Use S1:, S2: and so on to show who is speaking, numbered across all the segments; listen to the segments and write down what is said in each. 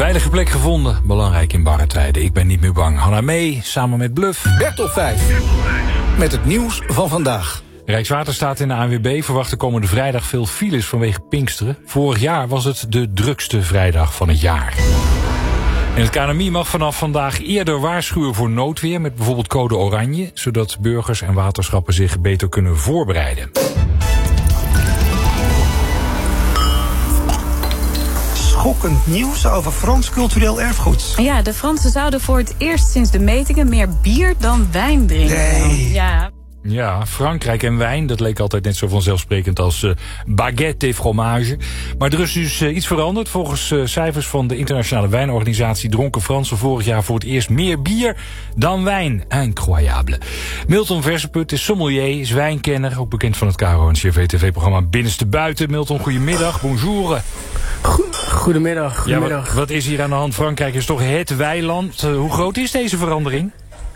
S1: Veilige plek gevonden, belangrijk in barre tijden. Ik ben niet meer bang. Hanna mee, samen met Bluff.
S2: Bertel 5. Met het nieuws van vandaag.
S1: Rijkswaterstaat en de ANWB verwachten komende vrijdag veel files vanwege Pinksteren. Vorig jaar was het de drukste vrijdag van het jaar. En het KNMI mag vanaf vandaag eerder waarschuwen voor noodweer met bijvoorbeeld code oranje, zodat burgers en waterschappen zich beter kunnen voorbereiden.
S3: Schokkend nieuws over Frans cultureel erfgoed.
S4: Ja, de Fransen zouden voor het eerst sinds de metingen meer bier dan wijn drinken.
S3: Nee.
S1: Ja, Frankrijk en wijn, dat leek altijd net zo vanzelfsprekend als baguette et fromage. Maar er is dus iets veranderd. Volgens cijfers van de internationale wijnorganisatie dronken Fransen vorig jaar voor het eerst meer bier dan wijn. Incroyable. Milton Verseput is sommelier, is wijnkenner, ook bekend van het KRO en CRV-TV-programma Binnenste Buiten. Milton, goedemiddag, bonjour.
S5: Goedemiddag.
S1: Ja, wat is hier aan de hand? Frankrijk is toch het wijnland. Hoe groot is deze verandering?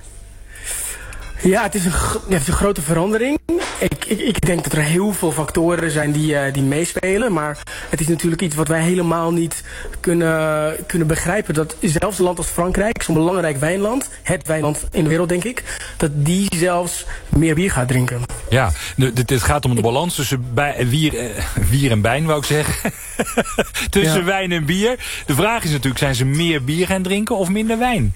S5: Ja, het is een grote verandering. Ik denk dat er heel veel factoren zijn die meespelen. Maar het is natuurlijk iets wat wij helemaal niet kunnen begrijpen. Dat zelfs een land als Frankrijk, zo'n belangrijk wijnland, het wijnland in de wereld denk ik, dat die zelfs meer bier gaat drinken.
S1: Ja, het gaat om de balans tussen wier en wijn, wou ik zeggen. Tussen wijn en bier. De vraag is natuurlijk, zijn ze meer bier gaan drinken of minder wijn?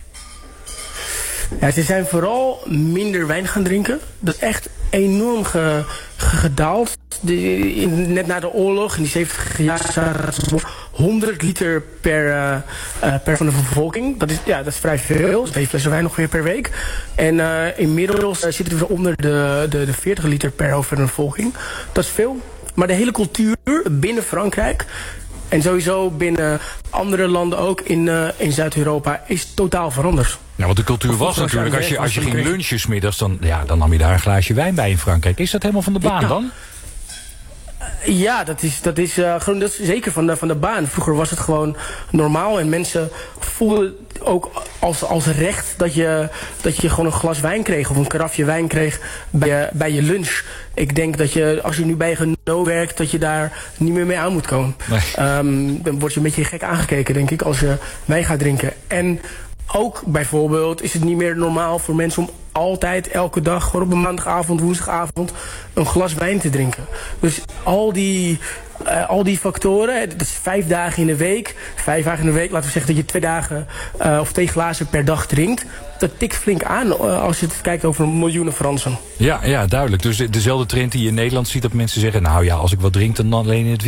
S5: Ja, ze zijn vooral minder wijn gaan drinken. Dat is echt enorm gedaald. Net na de oorlog, in die 70 jaar, 100 liter per van de bevolking. Dat is vrij veel. 2 flessen wijn ongeveer per week. En inmiddels zitten we onder de 40 liter per hoofd van de bevolking. Dat is veel. Maar de hele cultuur binnen Frankrijk en sowieso binnen andere landen ook in Zuid-Europa is totaal veranderd.
S1: Ja, want de cultuur was natuurlijk, als je ging lunchen 's middags, dan nam je daar een glaasje wijn bij in Frankrijk. Is dat helemaal van de baan dan?
S5: Ja, dat is zeker van de baan. Vroeger was het gewoon normaal en mensen voelden ook als recht dat je gewoon een glas wijn kreeg of een karafje wijn kreeg bij je lunch. Ik denk dat je, als je nu bij Renault werkt, dat je daar niet meer mee aan moet komen. Nee. Dan word je een beetje gek aangekeken, denk ik, als je wijn gaat drinken. En ook bijvoorbeeld is het niet meer normaal voor mensen om altijd, elke dag, gewoon op een maandagavond, woensdagavond, een glas wijn te drinken. Dus al die factoren, dat is 5 dagen in de week. 5 dagen in de week, laten we zeggen dat je 2 dagen of 2 glazen per dag drinkt. Dat tikt flink aan als je het kijkt over miljoenen Fransen.
S1: Ja, duidelijk. Dus dezelfde trend die je in Nederland ziet, dat mensen zeggen, nou ja, als ik wat drink, dan alleen in het